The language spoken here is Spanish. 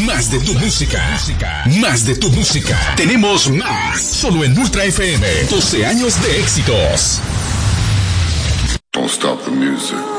Más de tu música. Más de tu música. Tenemos más. Solo en Ultra FM. 12 años de éxitos. Don't stop the music.